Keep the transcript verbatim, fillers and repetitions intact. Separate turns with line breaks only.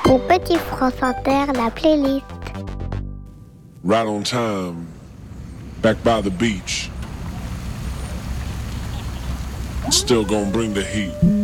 Mon petit France Inter, la playlist.
Right on time, back by the beach. Still gonna bring the heat.